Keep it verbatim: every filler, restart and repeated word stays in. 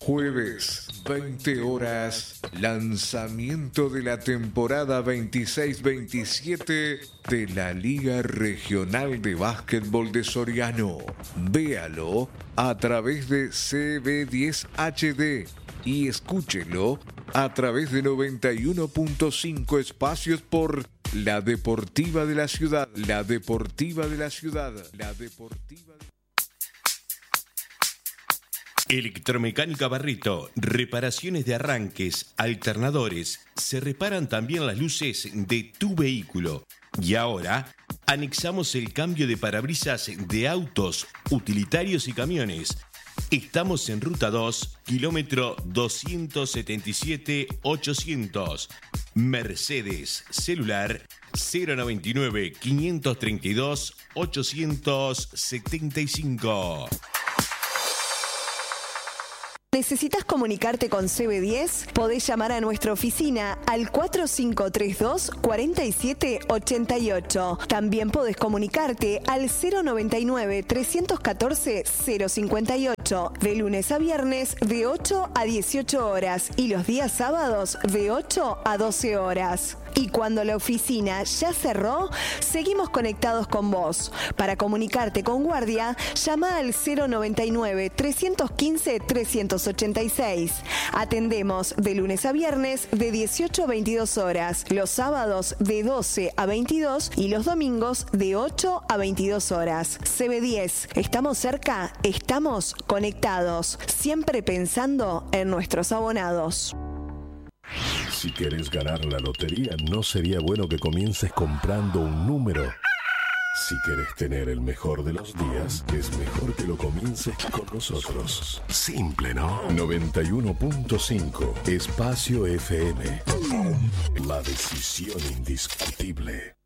Jueves, veinte horas, lanzamiento de la temporada veintiséis veintisiete de la Liga Regional de Básquetbol de Soriano. Véalo a través de C B diez H D y escúchelo a través de noventa y uno punto cinco espacios por La Deportiva de la Ciudad. La Deportiva de la Ciudad. La Deportiva de... Electromecánica Barreto, reparaciones de arranques, alternadores, se reparan también las luces de tu vehículo. Y ahora, anexamos el cambio de parabrisas de autos, utilitarios y camiones. Estamos en Ruta dos, kilómetro doscientos setenta y siete ochocientos. Mercedes, celular cero noventa y nueve, quinientos treinta y dos, ochocientos setenta y cinco. ¿Necesitas comunicarte con C B diez? Podés llamar a nuestra oficina al cuatro cinco tres dos, cuatro siete ocho ocho. También podés comunicarte al cero noventa y nueve, trescientos catorce, cero cincuenta y ocho. De lunes a viernes de ocho a dieciocho horas y los días sábados de ocho a doce horas. Y cuando la oficina ya cerró, seguimos conectados con vos. Para comunicarte con Guardia, llama al cero noventa y nueve, trescientos quince, trescientos ochenta y seis. Atendemos de lunes a viernes de dieciocho a veintidós horas, los sábados de doce a veintidós y los domingos de ocho a veintidós horas. C B diez, estamos cerca, estamos conectados, siempre pensando en nuestros abonados. Si querés ganar la lotería, no sería bueno que comiences comprando un número. Si querés tener el mejor de los días, es mejor que lo comiences con nosotros. Simple, ¿no? noventa y uno punto cinco Espacio F M. La decisión indiscutible.